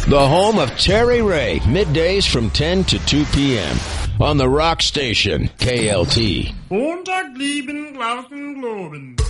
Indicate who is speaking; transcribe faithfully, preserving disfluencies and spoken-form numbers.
Speaker 1: The home of Terry Ray, middays from ten to two p.m. on the Rock Station, K L T.
Speaker 2: Montag, lieben, Glauben, Globen.